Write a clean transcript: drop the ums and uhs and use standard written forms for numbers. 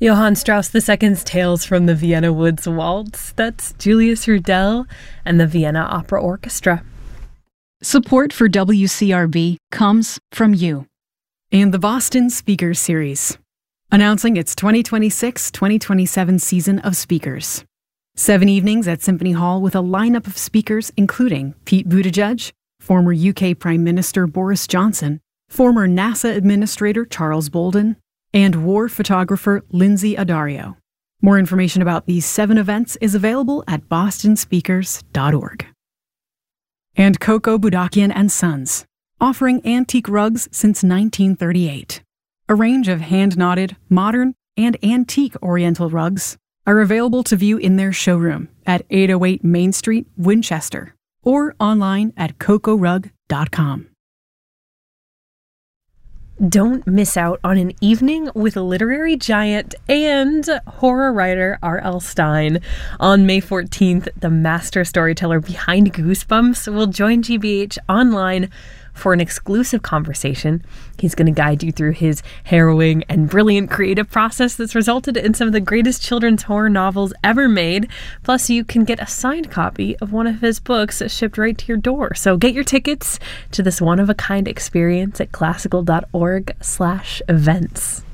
Johann Strauss II's Tales from the Vienna Woods Waltz. That's Julius Rudel and the Vienna Opera Orchestra. Support for WCRB comes from you and the Boston Speakers Series, announcing its 2026-2027 season of speakers. 7 evenings at Symphony Hall with a lineup of speakers including Pete Buttigieg, former UK Prime Minister Boris Johnson, former NASA Administrator Charles Bolden, and war photographer Lindsay Addario. More information about these 7 events is available at bostonspeakers.org. And Coco Budakian and Sons, offering antique rugs since 1938. A range of hand-knotted, modern, and antique Oriental rugs are available to view in their showroom at 808 Main Street, Winchester, or online at cocorug.com. Don't miss out on an evening with literary giant and horror writer R.L. Stine. On May 14th, the master storyteller behind Goosebumps will join GBH online for an exclusive conversation. He's going to guide you through his harrowing and brilliant creative process that's resulted in some of the greatest children's horror novels ever made. Plus, you can get a signed copy of one of his books shipped right to your door. So get your tickets to this one-of-a-kind experience at classical.org/events.